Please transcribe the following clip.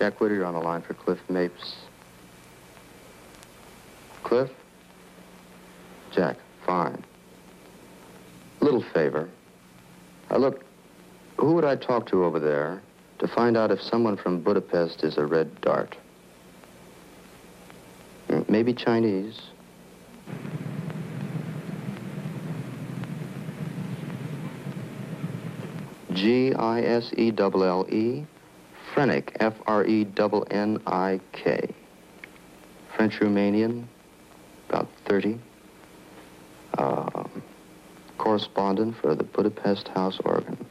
Jack Whittier, you're on the line for Cliff Mapes. Cliff? Jack, fine. Little favor. Look, who would I talk to over there to find out if someone from Budapest is a red dart? Maybe Chinese. G-I-S-E-L-L-E. Frennik, F-R-E-N-N-I-K. French-Romanian, about 30. Correspondent for the Budapest House Organ.